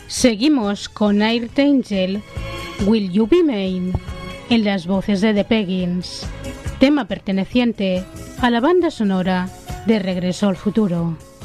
Seguimos con Earth Angel, Will You Be Mine, en las voces de The Peggins, tema perteneciente a la banda sonora de Regreso al Futuro.